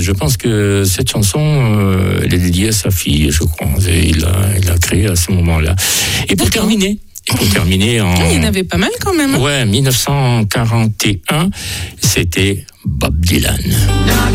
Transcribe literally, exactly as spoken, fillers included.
je pense que cette chanson, euh, elle est dédiée à sa fille, je crois. Et il l'a, il l'a créée à ce moment-là. Et pour D'accord. terminer, et pour terminer en... Ah, il y en avait pas mal quand même. Ouais, mille neuf cent quarante et un, c'était Bob Dylan.